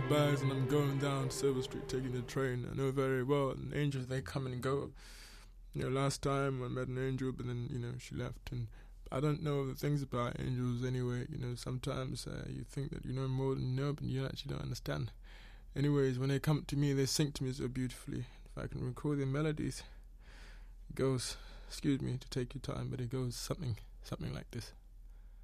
bags and I'm going down Silver Street taking the train. I know very well, and angels, they come and go. Last time I met an angel, but then, she left, and I don't know the things about angels anyway. Sometimes you think that you know more than you know, but you actually don't understand. Anyways, when they come to me, they sing to me so beautifully. If I can recall their melodies, it goes, excuse me to take your time, but it goes something like this.